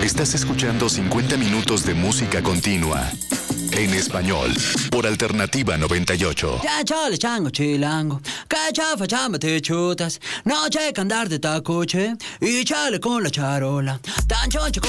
Estás escuchando 50 minutos de música continua. En español, por Alternativa 98. Ya chale chango chilango, cachafa chamba te chutas, no che que andar de tacoche y chale con la charola, tan choncho